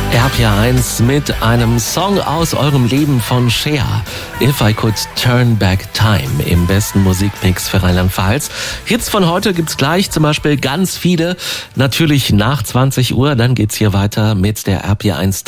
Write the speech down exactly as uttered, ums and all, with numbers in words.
R P eins mit einem Song aus eurem Leben von Cher. If I Could Turn Back Time im besten Musikmix für Rheinland-Pfalz. Hits von heute gibt's gleich, zum Beispiel ganz viele. Natürlich nach zwanzig Uhr, dann geht's hier weiter mit der R P eins